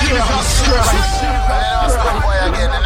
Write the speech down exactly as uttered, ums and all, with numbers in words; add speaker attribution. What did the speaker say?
Speaker 1: Jesus Christ. I didn't ask the boy again.